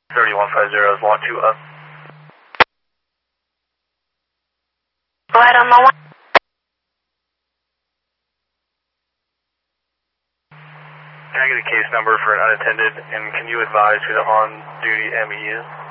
3150 is launch 2 up. Go ahead on my one. Can I get a case number for an unattended, and can you advise who the on-duty ME is?